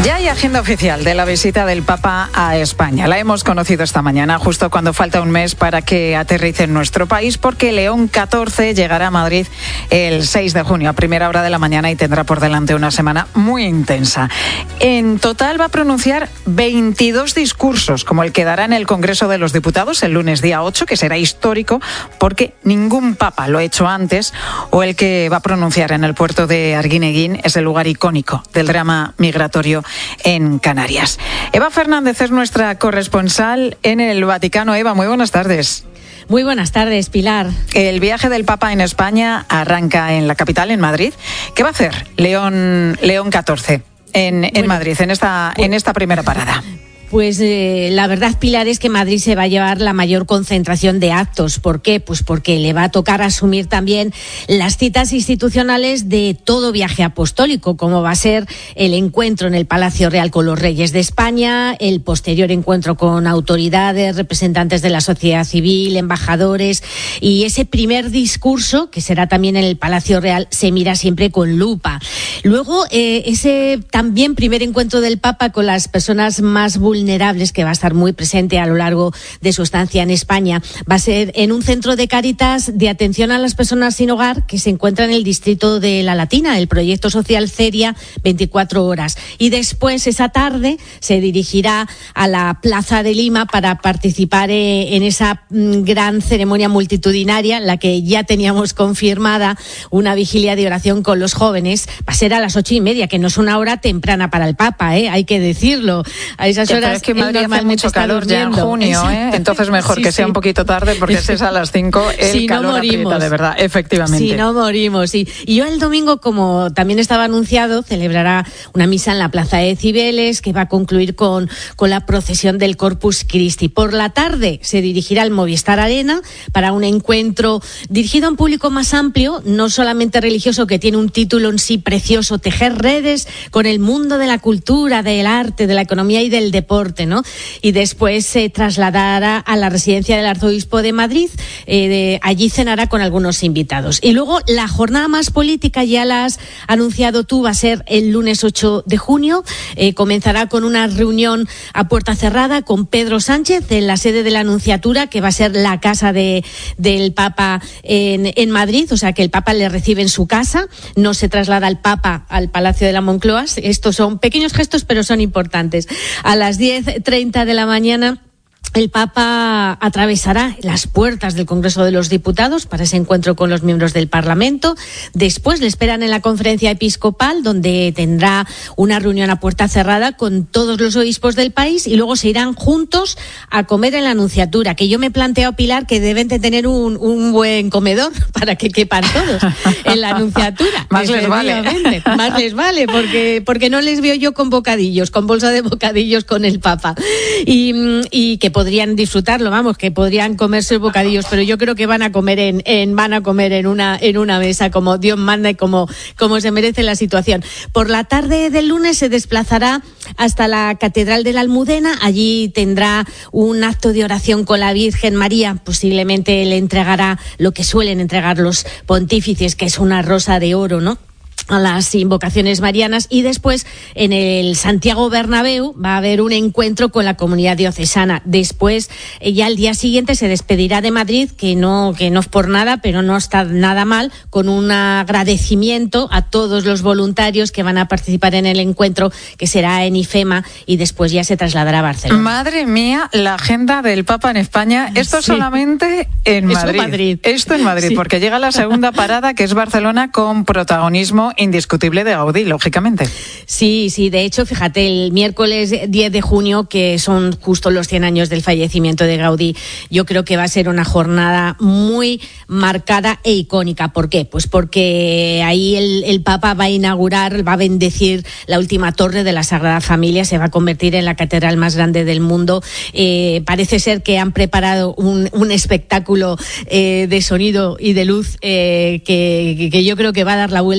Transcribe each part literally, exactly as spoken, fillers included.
Ya hay agenda oficial de la visita del Papa a España. La hemos conocido esta mañana, justo cuando falta un mes para que aterrice en nuestro país, porque León catorce llegará a Madrid el seis de junio a primera hora de la mañana y tendrá por delante una semana muy intensa. En total va a pronunciar veintidós discursos, como el que dará en el Congreso de los Diputados el lunes día ocho, que será histórico porque ningún Papa lo ha hecho antes, o el que va a pronunciar en el puerto de Arguineguín, es el lugar icónico del drama migratorio en Canarias. Eva Fernández es nuestra corresponsal en el Vaticano. Eva, muy buenas tardes. Muy buenas tardes, Pilar. El viaje del Papa en España arranca en la capital, en Madrid. ¿Qué va a hacer León, León catorce en, en bueno, Madrid, en esta, pues, en esta primera parada? Pues eh, la verdad, Pilar, es que Madrid se va a llevar la mayor concentración de actos. ¿Por qué? Pues porque le va a tocar asumir también las citas institucionales de todo viaje apostólico, como va a ser el encuentro en el Palacio Real con los Reyes de España, el posterior encuentro con autoridades, representantes de la sociedad civil, embajadores, y ese primer discurso, que será también en el Palacio Real, se mira siempre con lupa. Luego, eh, ese también primer encuentro del Papa con las personas más vulnerables, vulnerables, que va a estar muy presente a lo largo de su estancia en España, va a ser en un centro de Cáritas de atención a las personas sin hogar que se encuentra en el distrito de La Latina, el proyecto social Ceria veinticuatro horas. Y después, esa tarde, se dirigirá a la Plaza de Lima para participar en esa gran ceremonia multitudinaria, en la que ya teníamos confirmada una vigilia de oración con los jóvenes. Va a ser a las ocho y media, que no es una hora temprana para el Papa, ¿eh? Hay que decirlo. A esas horas. Pero es que en Madrid hace mucho calor ya en junio, ¿eh? Entonces mejor sí, que sea sí. un poquito tarde, porque si es a las cinco, el si calor no aprieta de verdad, efectivamente. Si no morimos, sí. Y yo el domingo, como también estaba anunciado, celebrará una misa en la Plaza de Cibeles, que va a concluir con, con la procesión del Corpus Christi. Por la tarde se dirigirá al Movistar Arena para un encuentro dirigido a un público más amplio, no solamente religioso, que tiene un título en sí precioso: tejer redes con el mundo de la cultura, del arte, de la economía y del deporte. ¿no? Y después se trasladará a la residencia del Arzobispo de Madrid. Eh, de, allí cenará con algunos invitados. Y luego la jornada más política, ya la has anunciado tú, va a ser el lunes ocho de junio. Eh, comenzará con una reunión a puerta cerrada con Pedro Sánchez en la sede de la Anunciatura, que va a ser la casa de, del Papa en, en Madrid. O sea, que el Papa le recibe en su casa. No se traslada el Papa al Palacio de la Moncloa. Estos son pequeños gestos, pero son importantes. A las diez treinta de la mañana, el Papa atravesará las puertas del Congreso de los Diputados para ese encuentro con los miembros del Parlamento. Después le esperan en la conferencia episcopal, donde tendrá una reunión a puerta cerrada con todos los obispos del país, y luego se irán juntos a comer en la Anunciatura, que yo me he planteado, Pilar, que deben de tener un, un buen comedor para que quepan todos en la Anunciatura. Más les vale. Más les vale, porque, porque no les veo yo con bocadillos, con bolsa de bocadillos con el Papa. Y, y que podrían disfrutarlo, vamos, que podrían comerse bocadillos, pero yo creo que van a comer en, en van a comer en una en una mesa como Dios manda y como, como se merece la situación. Por la tarde del lunes se desplazará hasta la Catedral de la Almudena. Allí tendrá un acto de oración con la Virgen María. Posiblemente le entregará lo que suelen entregar los pontífices, que es una rosa de oro, ¿no?, a las invocaciones marianas. Y después, en el Santiago Bernabéu, va a haber un encuentro con la comunidad diocesana. Después, ya el día siguiente, se despedirá de Madrid, que no, que no es por nada, pero no está nada mal, con un agradecimiento a todos los voluntarios que van a participar en el encuentro, que será en IFEMA, y después ya se trasladará a Barcelona. Madre mía, la agenda del Papa en España. Esto sí. solamente en Madrid. Madrid. Esto en Madrid, sí. Porque llega la segunda parada, que es Barcelona, con protagonismo indiscutible de Gaudí, lógicamente. Sí, sí, de hecho, fíjate, el miércoles diez de junio, que son justo los cien años del fallecimiento de Gaudí, yo creo que va a ser una jornada muy marcada e icónica. ¿Por qué? Pues porque ahí el, el Papa va a inaugurar, va a bendecir la última torre de la Sagrada Familia, se va a convertir en la catedral más grande del mundo. Eh, parece ser que han preparado un, un espectáculo eh, de sonido y de luz eh, que, que yo creo que va a dar la vuelta al mundo.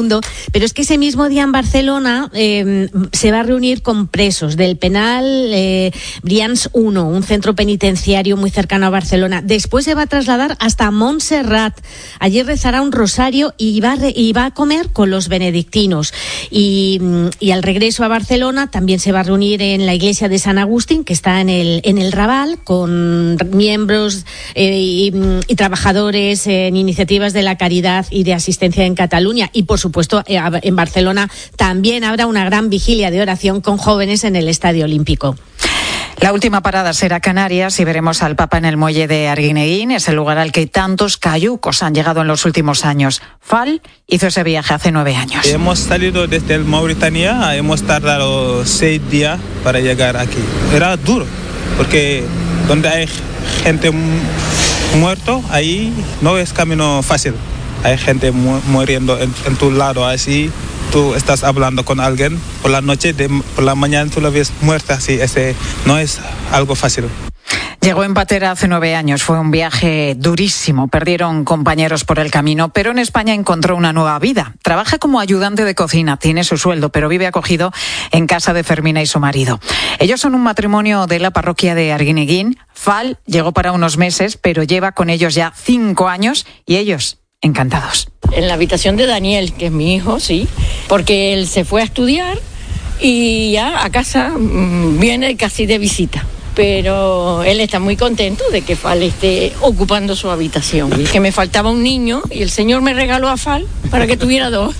mundo, pero es que ese mismo día en Barcelona eh, se va a reunir con presos del penal eh, Brians uno, un centro penitenciario muy cercano a Barcelona. Después se va a trasladar hasta Montserrat. Allí rezará un rosario y va a, re, y va a comer con los benedictinos. Y, y al regreso a Barcelona también se va a reunir en la iglesia de San Agustín, que está en el, en el Raval, con miembros eh, y, y trabajadores en iniciativas de la caridad y de asistencia en Cataluña. Y, por supuesto, eh, en Barcelona también habrá una gran vigilia de oración con jóvenes en el Estadio Olímpico. La última parada será Canarias y veremos al Papa en el muelle de Arguineguín. Es el lugar al que tantos cayucos han llegado en los últimos años. Fall hizo ese viaje hace nueve años. Hemos salido desde el Mauritania, hemos tardado seis días para llegar aquí. Era duro, porque donde hay gente muerto, ahí no es camino fácil. Hay gente mu- muriendo en, en tu lado, así tú estás hablando con alguien por la noche, de, por la mañana tú la ves muerta, así, ese no es algo fácil. Llegó en patera hace nueve años, fue un viaje durísimo, perdieron compañeros por el camino, pero en España encontró una nueva vida. Trabaja como ayudante de cocina, tiene su sueldo, pero vive acogido en casa de Fermina y su marido. Ellos son un matrimonio de la parroquia de Arguineguín. Fall llegó para unos meses, pero lleva con ellos ya cinco años y ellos encantados. En la habitación de Daniel, que es mi hijo, sí, porque él se fue a estudiar y ya a casa mmm, viene casi de visita. Pero él está muy contento de que Fal esté ocupando su habitación. Y que me faltaba un niño y el Señor me regaló a Fal para que tuviera dos.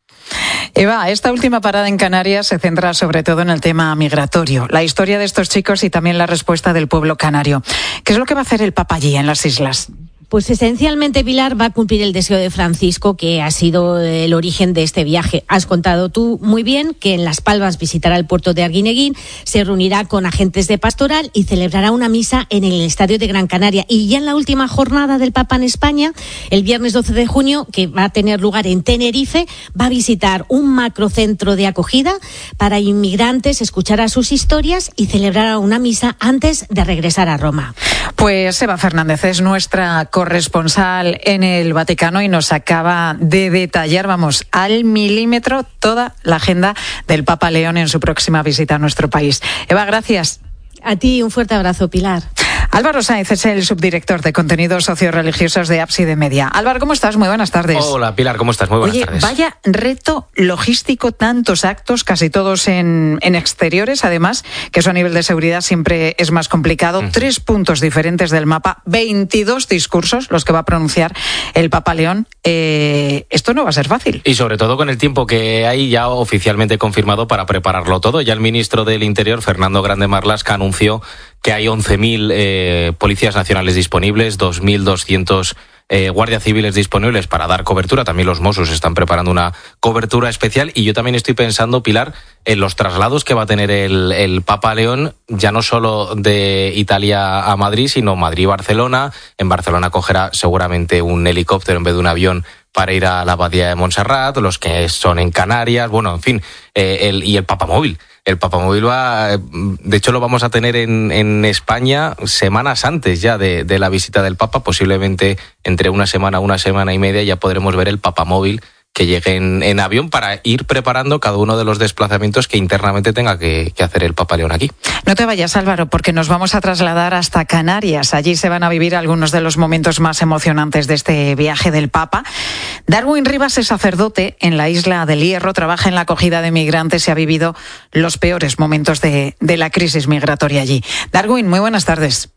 Eva, esta última parada en Canarias se centra sobre todo en el tema migratorio, la historia de estos chicos y también la respuesta del pueblo canario. ¿Qué es lo que va a hacer el Papa allí en las islas? Pues esencialmente, Pilar, va a cumplir el deseo de Francisco, que ha sido el origen de este viaje. Has contado tú muy bien que en Las Palmas visitará el puerto de Arguineguín, se reunirá con agentes de pastoral y celebrará una misa en el Estadio de Gran Canaria. Y ya en la última jornada del Papa en España, el viernes doce de junio, que va a tener lugar en Tenerife, va a visitar un macrocentro de acogida para inmigrantes, escuchará sus historias y celebrará una misa antes de regresar a Roma. Pues Eva Fernández es nuestra corresponsal en el Vaticano y nos acaba de detallar, vamos, al milímetro toda la agenda del Papa León en su próxima visita a nuestro país. Eva, gracias. A ti un fuerte abrazo, Pilar. Álvaro Sáenz es el subdirector de contenidos socioreligiosos de Ábside Media. Álvaro, ¿cómo estás? Muy buenas tardes. Hola, Pilar, ¿cómo estás? Muy buenas Oye, tardes. Vaya reto logístico, tantos actos, casi todos en, en exteriores, además, que eso a nivel de seguridad siempre es más complicado. Uh-huh. Tres puntos diferentes del mapa, veintidós discursos los que va a pronunciar el Papa León. Eh, esto no va a ser fácil. Y sobre todo con el tiempo que hay ya oficialmente confirmado para prepararlo todo. Ya el ministro del Interior, Fernando Grande Marlaska, anunció que hay once mil eh, policías nacionales disponibles, dos mil doscientos eh, guardias civiles disponibles para dar cobertura. También los Mossos están preparando una cobertura especial. Y yo también estoy pensando, Pilar, en los traslados que va a tener el, el Papa León, ya no solo de Italia a Madrid, sino Madrid-Barcelona. En Barcelona cogerá seguramente un helicóptero en vez de un avión para ir a la abadía de Montserrat, los que son en Canarias, bueno, en fin, eh, el, y el Papamóvil. El Papamóvil va, de hecho lo vamos a tener en, en España semanas antes ya de, de la visita del Papa, posiblemente entre una semana, una semana y media ya podremos ver el Papamóvil que llegue en, en avión para ir preparando cada uno de los desplazamientos que internamente tenga que, que hacer el Papa León aquí. No te vayas, Álvaro, porque nos vamos a trasladar hasta Canarias. Allí se van a vivir algunos de los momentos más emocionantes de este viaje del Papa. Darwin Rivas es sacerdote en la isla del Hierro, trabaja en la acogida de migrantes y ha vivido los peores momentos de, de la crisis migratoria allí. Darwin, muy buenas tardes.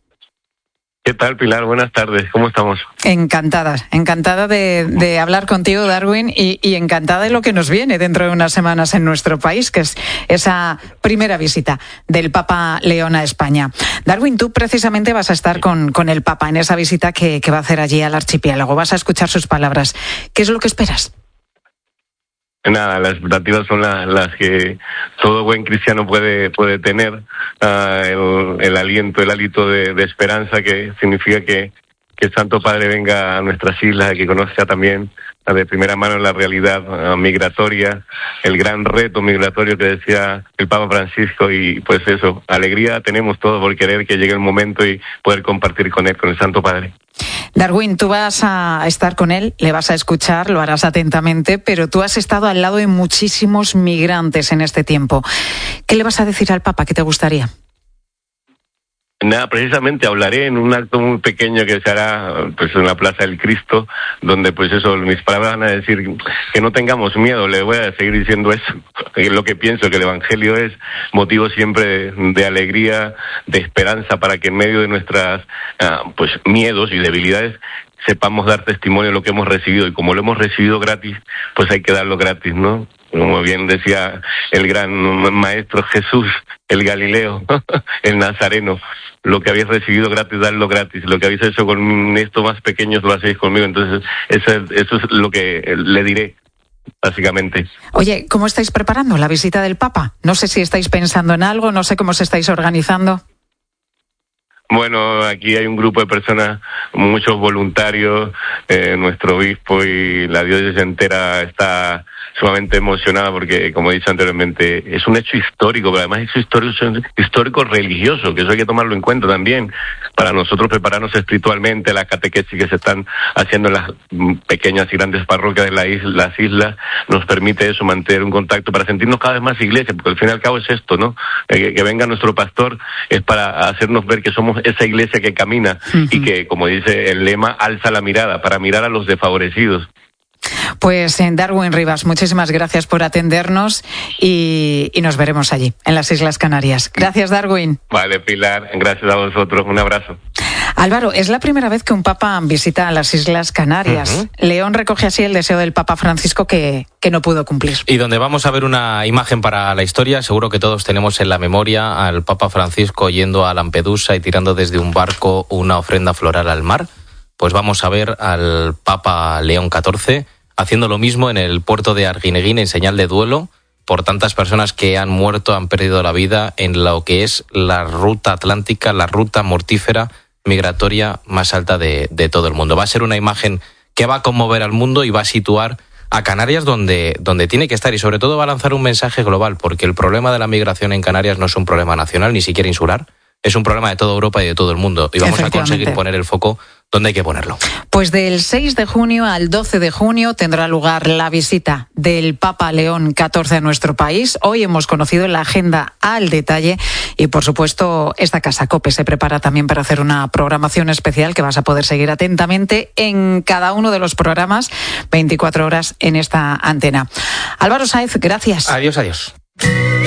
¿Qué tal, Pilar? Buenas tardes, ¿cómo estamos? Encantada, encantada de, de hablar contigo, Darwin, y, y encantada de lo que nos viene dentro de unas semanas en nuestro país, que es esa primera visita del Papa León a España. Darwin, tú precisamente vas a estar con, con el Papa en esa visita que, que va a hacer allí al archipiélago. Vas a escuchar sus palabras. ¿Qué es lo que esperas? Nada, las expectativas son la, las que todo buen cristiano puede puede tener, uh, el, el aliento, el hálito de, de esperanza, que significa que, que el Santo Padre venga a nuestras islas, que conozca también de primera mano la realidad uh, migratoria, el gran reto migratorio que decía el Papa Francisco, y pues eso, alegría tenemos todos por querer que llegue el momento y poder compartir con él, con el Santo Padre. Darwin, tú vas a estar con él, le vas a escuchar, lo harás atentamente, pero tú has estado al lado de muchísimos migrantes en este tiempo. ¿Qué le vas a decir al Papa? ¿Qué te gustaría? Nada, precisamente hablaré en un acto muy pequeño que se hará pues en la Plaza del Cristo, donde pues eso, mis palabras van a decir que no tengamos miedo. Le voy a seguir diciendo eso, lo que pienso, que el Evangelio es motivo siempre de, de alegría, de esperanza, para que en medio de nuestras uh, pues miedos y debilidades sepamos dar testimonio de lo que hemos recibido, y como lo hemos recibido gratis, pues hay que darlo gratis, ¿no? Como bien decía el gran maestro Jesús, el Galileo, el Nazareno, lo que habéis recibido gratis, dadlo gratis, lo que habéis hecho con estos más pequeños lo hacéis conmigo. Entonces eso es, eso es lo que le diré, básicamente. Oye, ¿cómo estáis preparando la visita del Papa? No sé si estáis pensando en algo, no sé cómo os estáis organizando. Bueno, aquí hay un grupo de personas, muchos voluntarios, eh, nuestro obispo y la diócesis entera está sumamente emocionada porque, como he dicho anteriormente, es un hecho histórico, pero además es un histórico, histórico religioso, que eso hay que tomarlo en cuenta también, para nosotros prepararnos espiritualmente, la catequesis que se están haciendo en las pequeñas y grandes parroquias de la isla, las islas, nos permite eso, mantener un contacto para sentirnos cada vez más iglesia, porque al fin y al cabo es esto, ¿no? Eh, que venga nuestro pastor es para hacernos ver que somos esa iglesia que camina uh-huh. y que, como dice el lema, alza la mirada, para mirar a los desfavorecidos. Pues en Darwin Rivas, muchísimas gracias por atendernos y, y nos veremos allí, en las Islas Canarias. Gracias, Darwin. Vale, Pilar, gracias a vosotros. Un abrazo. Álvaro, es la primera vez que un papa visita las Islas Canarias. Uh-huh. León recoge así el deseo del Papa Francisco que, que no pudo cumplir. Y donde vamos a ver una imagen para la historia, seguro que todos tenemos en la memoria al Papa Francisco yendo a Lampedusa y tirando desde un barco una ofrenda floral al mar. Pues vamos a ver al Papa León catorce haciendo lo mismo en el puerto de Arguineguín en señal de duelo por tantas personas que han muerto, han perdido la vida en lo que es la ruta atlántica, la ruta mortífera migratoria más alta de, de todo el mundo. Va a ser una imagen que va a conmover al mundo y va a situar a Canarias donde, donde tiene que estar, y sobre todo va a lanzar un mensaje global, porque el problema de la migración en Canarias no es un problema nacional, ni siquiera insular, es un problema de toda Europa y de todo el mundo, y vamos a conseguir poner el foco donde hay que ponerlo. Pues del seis de junio al doce de junio tendrá lugar la visita del Papa León catorce a nuestro país. Hoy hemos conocido la agenda al detalle y, por supuesto, esta casa COPE se prepara también para hacer una programación especial que vas a poder seguir atentamente en cada uno de los programas, veinticuatro horas en esta antena. Álvaro Sáez, gracias. Adiós, adiós.